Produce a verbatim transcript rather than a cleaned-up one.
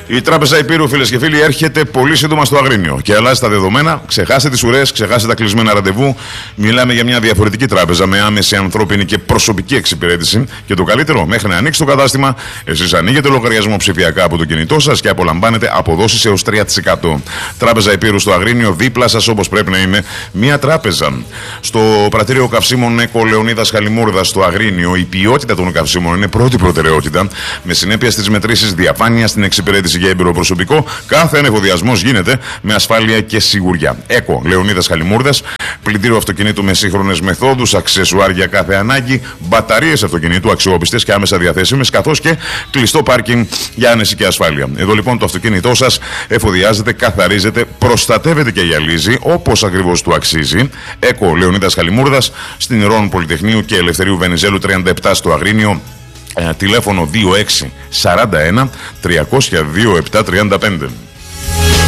Η Τράπεζα Υπήρου, φίλες και φίλοι, έρχεται πολύ σύντομα στο Αγρίνιο και αλλάζει τα δεδομένα. Ξεχάστε τις ουρές, ξεχάστε τα κλεισμένα ραντεβού. Μιλάμε για μια διαφορετική τράπεζα με άμεση ανθρώπινη και προσωπική εξυπηρέτηση. Και το καλύτερο, μέχρι να ανοίξει το κατάστημα, εσείς ανοίγετε λογαριασμό ψηφιακά από το κινητό σας και απολαμβάνετε αποδόσεις έως τρία τοις εκατό. Τράπεζα Υπήρου στο Αγρίνιο, δίπλα σας όπως πρέπει να είναι μια τράπεζα. Στο πρατήριο καυσίμων Έκο Λεωνίδας Χαλιμούρδας στο Αγρίνιο, η ποιότητα των καυσίμων είναι πρώτη προτεραιότητα. Με συνέπεια στις μετρήσεις, διαφάνεια στην εξυπηρέτηση για έμπειρο προσωπικό, κάθε ανεφοδιασμός γίνεται με ασφάλεια και σιγουριά. Έκο Λεωνίδας Χαλιμούρδας, πλυντήριο αυτοκινήτου με σύγχρονες μεθόδους, αξεσουάρ για κάθε ανάγκη, μπαταρίες αυτοκινήτου αξιόπιστες και άμεσα διαθέσιμες, καθώς και κλειστό πάρκινγκ για άνεση και ασφάλεια. Εδώ λοιπόν το αυτοκίνητό σας εφοδιάζεται, καθαρίζεται, προστατεύεται και γυαλίζει όπως ακριβώς του αξίζει. Έκο Λεωνίδας Χαλιμούρδας, στην Ρόν Πολυτεχνείου και Ελευθερίου Βενιζέλου τριάντα επτά στο Αγρίνιο. Ε, τηλέφωνο δύο έξι τέσσερα ένα τρία μηδέν δύο επτά τρία πέντε.